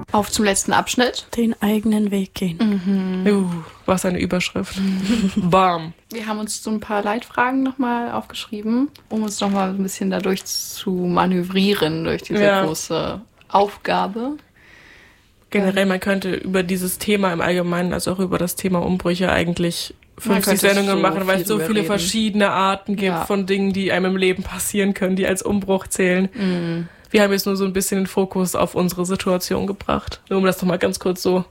Auf zum letzten Abschnitt. Den eigenen Weg gehen. Was eine Überschrift. Bam. Wir haben uns so ein paar Leitfragen nochmal aufgeschrieben, um uns nochmal ein bisschen dadurch zu manövrieren, durch diese große Aufgabe. Generell, man könnte über dieses Thema im Allgemeinen, also auch über das Thema Umbrüche eigentlich 50 Sendungen machen, weil es so viele verschiedene Arten gibt von Dingen, die einem im Leben passieren können, die als Umbruch zählen. Wir haben jetzt nur so ein bisschen den Fokus auf unsere Situation gebracht. Nur um das nochmal ganz kurz so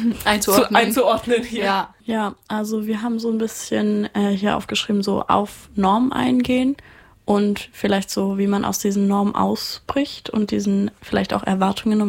einzuordnen hier. Ja, also wir haben so ein bisschen hier aufgeschrieben, so auf Normen eingehen und vielleicht so, wie man aus diesen Normen ausbricht und diesen vielleicht auch Erwartungen,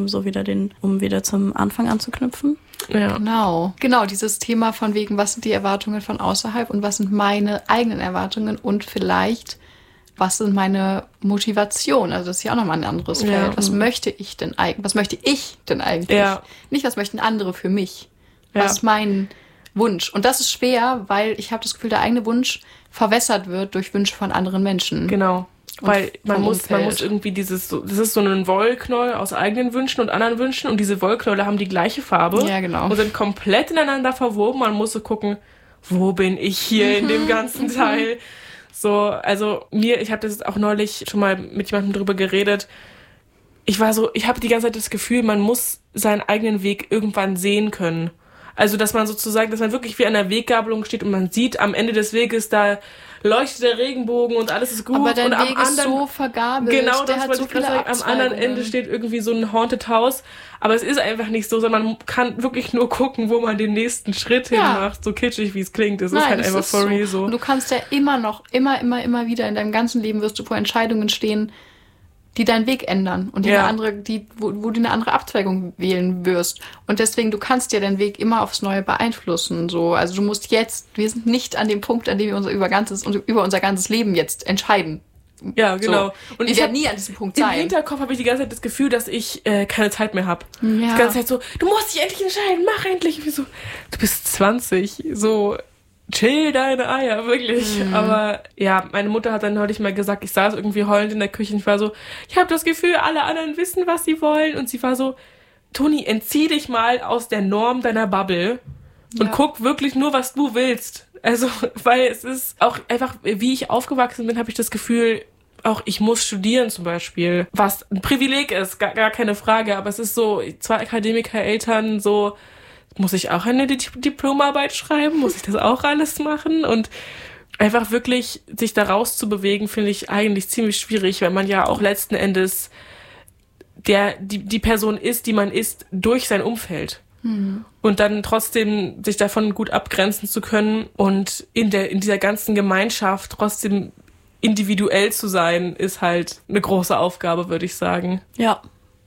um wieder zum Anfang anzuknüpfen. Ja. Genau, dieses Thema von wegen, was sind die Erwartungen von außerhalb und was sind meine eigenen Erwartungen und vielleicht, was sind meine Motivationen? Also das ist ja auch nochmal ein anderes Feld. Was möchte ich denn eigentlich? Ja. Nicht, was möchten andere für mich? Was ist mein Wunsch? Und das ist schwer, weil ich habe das Gefühl, der eigene Wunsch verwässert wird durch Wünsche von anderen Menschen. Genau. Weil man muss irgendwie das ist so ein Wollknäuel aus eigenen Wünschen und anderen Wünschen und diese Wollknäule haben die gleiche Farbe und sind komplett ineinander verwoben. Man muss so gucken, wo bin ich hier in dem ganzen Teil? So, also ich habe das auch neulich schon mal mit jemandem drüber geredet. Ich habe die ganze Zeit das Gefühl, man muss seinen eigenen Weg irgendwann sehen können. Also, dass man wirklich wie an der Weggabelung steht und man sieht am Ende des Weges, da leuchtet der Regenbogen und alles ist gut. Aber der und Weg ist so vergabelt. Genau, das wollte ich gerade sagen. Am anderen Ende steht irgendwie so ein Haunted House. Aber es ist einfach nicht so, sondern man kann wirklich nur gucken, wo man den nächsten Schritt hin macht. So kitschig, wie es klingt. Es ist halt einfach for real so. Und du kannst ja immer wieder in deinem ganzen Leben wirst du vor Entscheidungen stehen, die deinen Weg ändern und wo du eine andere Abzweigung wählen wirst. Und deswegen, du kannst ja deinen Weg immer aufs Neue beeinflussen. So. Also du musst wir sind nicht an dem Punkt, an dem wir über unser ganzes Leben jetzt entscheiden. Ja, genau. So. Und ich werde nie an diesem Punkt sein. Im Hinterkopf habe ich die ganze Zeit das Gefühl, dass ich keine Zeit mehr habe. Ja. Die ganze Zeit so, du musst dich endlich entscheiden, mach endlich. Wie so, du bist 20, so chill deine Eier, wirklich. Aber ja, meine Mutter hat dann neulich mal gesagt, ich saß irgendwie heulend in der Küche und ich war so, ich habe das Gefühl, alle anderen wissen, was sie wollen. Und sie war so, Toni, entzieh dich mal aus der Norm deiner Bubble und guck wirklich nur, was du willst. Also, weil es ist auch einfach, wie ich aufgewachsen bin, habe ich das Gefühl, auch ich muss studieren zum Beispiel, was ein Privileg ist, gar keine Frage. Aber es ist so, 2 Akademiker-Eltern, so, muss ich auch eine Diplomarbeit schreiben? Muss ich das auch alles machen? Und einfach wirklich sich da rauszubewegen, finde ich eigentlich ziemlich schwierig, weil man ja auch letzten Endes die Person ist, die man ist, durch sein Umfeld. Und dann trotzdem sich davon gut abgrenzen zu können und in dieser ganzen Gemeinschaft trotzdem individuell zu sein, ist halt eine große Aufgabe, würde ich sagen. Ja.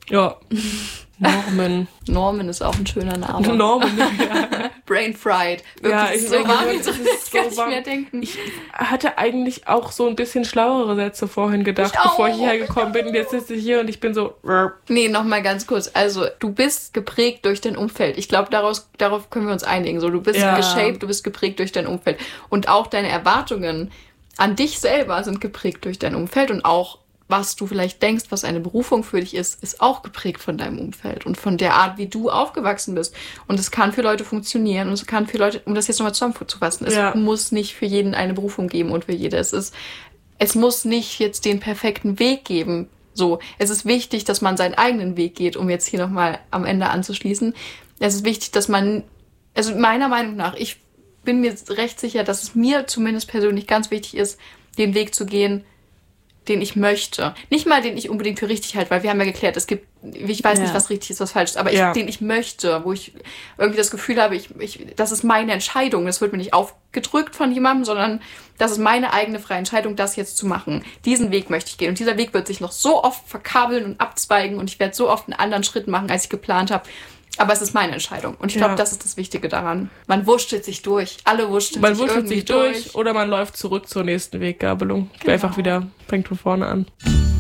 Norman. Norman ist auch ein schöner Name. Norman, ja. Brain fried. Wirklich so warm, das kann ich mir denken. Ich hatte eigentlich auch so ein bisschen schlauere Sätze vorhin gedacht, bevor ich hierher gekommen bin. Und jetzt sitze ich hier und ich bin so... Nee, nochmal ganz kurz. Also, du bist geprägt durch dein Umfeld. Ich glaube, darauf können wir uns einigen. So, du bist geshaped, du bist geprägt durch dein Umfeld. Und auch deine Erwartungen an dich selber sind geprägt durch dein Umfeld und auch was du vielleicht denkst, was eine Berufung für dich ist auch geprägt von deinem Umfeld und von der Art, wie du aufgewachsen bist. Und es kann für Leute funktionieren und es kann für Leute, um das jetzt nochmal zusammenzufassen, es muss nicht für jeden eine Berufung geben und für jede. Es muss nicht jetzt den perfekten Weg geben. So, es ist wichtig, dass man seinen eigenen Weg geht, um jetzt hier nochmal am Ende anzuschließen. Es ist wichtig, dass man, also meiner Meinung nach, ich bin mir recht sicher, dass es mir zumindest persönlich ganz wichtig ist, den Weg zu gehen, den ich möchte. Nicht mal, den ich unbedingt für richtig halte, weil wir haben ja geklärt, ich weiß nicht, was richtig ist, was falsch ist, aber den ich möchte, wo ich irgendwie das Gefühl habe, das ist meine Entscheidung, das wird mir nicht aufgedrückt von jemandem, sondern das ist meine eigene freie Entscheidung, das jetzt zu machen. Diesen Weg möchte ich gehen und dieser Weg wird sich noch so oft verkabeln und abzweigen und ich werde so oft einen anderen Schritt machen, als ich geplant habe. Aber es ist meine Entscheidung. Und ich glaube, das ist das Wichtige daran. Man wurschtelt sich durch. Alle wursteln sich irgendwie durch. Oder man läuft zurück zur nächsten Weggabelung. Genau. Einfach wieder, fängt von vorne an.